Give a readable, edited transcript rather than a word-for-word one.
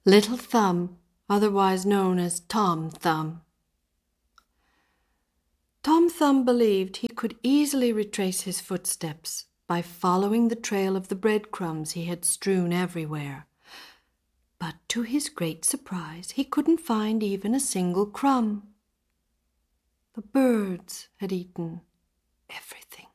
Little Thumb, otherwise known as Tom Thumb. Tom Thumb believed he could easily retrace his footsteps by following the trail of the breadcrumbs he had strewn everywhere. But to his great surprise, he couldn't find even a single crumb. The birds had eaten everything.